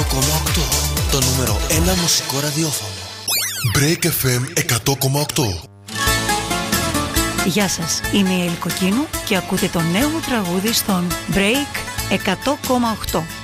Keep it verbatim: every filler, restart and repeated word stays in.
κόμμα οκτώ. Το νούμερο ένα μουσικό ραδιόφωνο. Break εφ εμ εκατό κόμμα οκτώ. Γεια σας, είμαι η Ελικοκίνου και ακούτε το νέο μου τραγούδι στον Break εκατό κόμμα οκτώ.